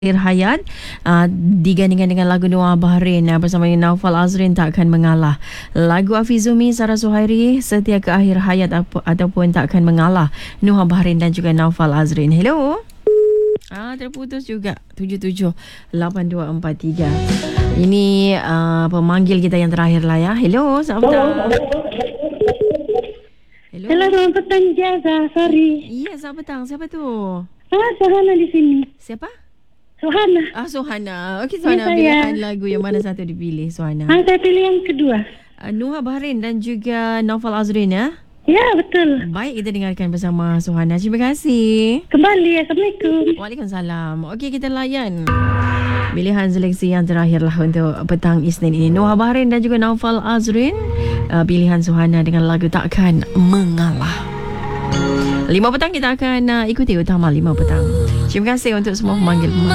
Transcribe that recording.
Hayat digandingkan dengan lagu Noah Bahrain bersama Naufal Azrin Takkan Mengalah. Lagu Afizumi Sarah Suhairi Setia ke Akhir Hayat ataupun Takkan Mengalah, Noah Bahrain dan juga Naufal Azrin. Hello. Terputus juga. 778243. Ini pemanggil kita yang terakhir lah ya. Hello, selamat petang. Hello. Hello, selamat petang Jaza. Sorry. Iya, selamat petang. Siapa tu? Sohana di sini. Siapa? Sohana. Sohana. Okey, Sohana, pilihan lagu yang mana satu dipilih, Sohana? Saya pilih yang kedua. Noah Bahrain dan juga Naufal Azrin ya? Ya, betul. Baik, kita dengarkan bersama Sohana. Terima kasih. Kembali. Assalamualaikum. Waalaikumsalam. Okey, kita layan pilihan seleksi yang terakhir lah untuk petang Isnin ini. Noah Bahrain dan juga Naufal Azrin. Pilihan Sohana dengan lagu Takkan Mengalah. 5 petang kita akan ikuti utama 5 petang. Terima kasih untuk semua pemanggil.